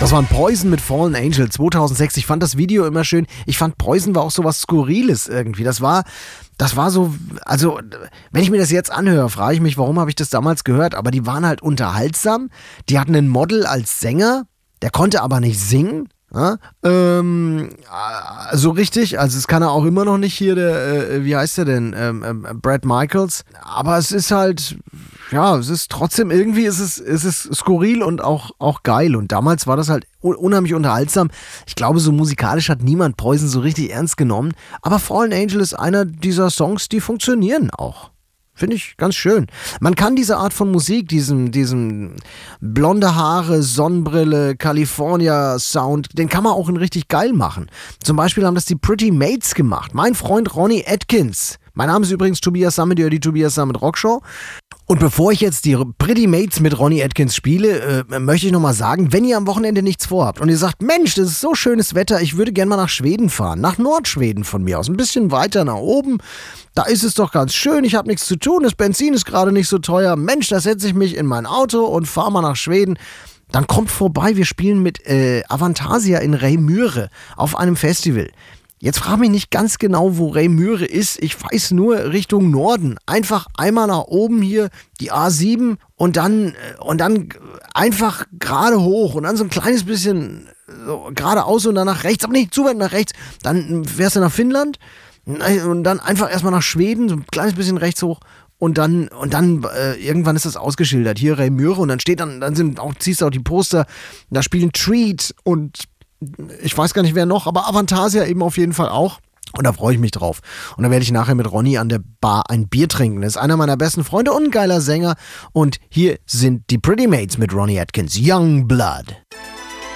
Das war ein Poison mit Fallen Angel 2006. Ich fand das Video immer schön. Ich fand Poison war auch so was Skurriles irgendwie. Das war so, also wenn ich mir das jetzt anhöre, frage ich mich, warum habe ich das damals gehört? Aber die waren halt unterhaltsam. Die hatten einen Model als Sänger, der konnte aber nicht singen. Ja, so richtig, also es kann er auch immer noch nicht hier, der, wie heißt der denn, Bret Michaels, aber es ist halt, ja, es ist trotzdem irgendwie, es ist skurril und auch geil und damals war das halt unheimlich unterhaltsam. Ich glaube, so musikalisch hat niemand Poison so richtig ernst genommen, aber Fallen Angel ist einer dieser Songs, die funktionieren auch. Finde ich ganz schön. Man kann diese Art von Musik, diesen blonde Haare, Sonnenbrille, California-Sound, den kann man auch in richtig geil machen. Zum Beispiel haben das die Pretty Mates gemacht. Mein Freund Ronnie Atkins. Mein Name ist übrigens Tobias Sammet, die Tobias Sammet Rockshow. Und bevor ich jetzt die Pretty Mates mit Ronnie Atkins spiele, möchte ich nochmal sagen, wenn ihr am Wochenende nichts vorhabt und ihr sagt, Mensch, das ist so schönes Wetter, ich würde gerne mal nach Schweden fahren, nach Nordschweden von mir aus, ein bisschen weiter nach oben, da ist es doch ganz schön, ich habe nichts zu tun, das Benzin ist gerade nicht so teuer, Mensch, da setze ich mich in mein Auto und fahre mal nach Schweden. Dann kommt vorbei, wir spielen mit Avantasia in Reymyre auf einem Festival. Jetzt frage mich nicht ganz genau, wo Reymyre ist. Ich weiß nur Richtung Norden. Einfach einmal nach oben hier die A7 und dann einfach gerade hoch und dann so ein kleines bisschen so geradeaus und dann nach rechts, aber nicht zu weit nach rechts. Dann fährst du nach Finnland und dann einfach erstmal nach Schweden, so ein kleines bisschen rechts hoch. Und dann irgendwann ist das ausgeschildert. Hier Reymyre und dann steht ziehst du auch die Poster, da spielen Treat und ich weiß gar nicht wer noch, aber Avantasia eben auf jeden Fall auch. Und da freue ich mich drauf. Und dann werde ich nachher mit Ronny an der Bar ein Bier trinken. Das ist einer meiner besten Freunde und ein geiler Sänger. Und hier sind die Pretty Mates mit Ronnie Atkins, Young Blood.